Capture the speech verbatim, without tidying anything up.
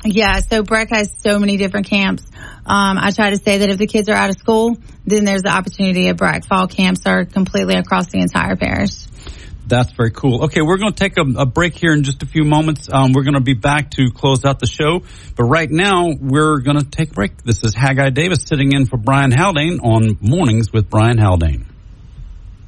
Yeah, so Breck has so many different camps. Um, I try to say that if the kids are out of school, then there's the opportunity at Breck. Fall camps are completely across the entire parish. That's very cool. Okay, we're going to take a, a break here in just a few moments. Um, we're going to be back to close out the show. But right now, we're going to take a break. This is Haggai Davis sitting in for Brian Haldane on Mornings with Brian Haldane.